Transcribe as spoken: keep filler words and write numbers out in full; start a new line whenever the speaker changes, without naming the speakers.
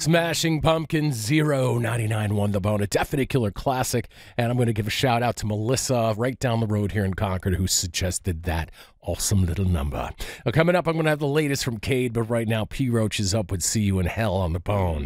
Smashing Pumpkins zero ninety-nine won the bone. A definite killer classic. And I'm going to give a shout out to Melissa right down the road here in Concord who suggested that awesome little number. Well, coming up, I'm going to have the latest from Cade, but right now, P. Roach is up with See You in Hell on the Bone.